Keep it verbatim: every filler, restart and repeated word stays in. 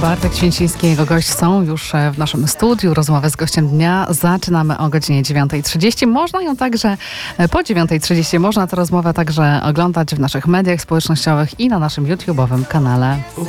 Bartek Święciński i jego gość są już w naszym studiu. Rozmowę z gościem dnia zaczynamy o godzinie dziewiątej trzydzieści. Można ją także po dziewiątej trzydzieści. Można tę rozmowę także oglądać w naszych mediach społecznościowych i na naszym YouTube'owym kanale.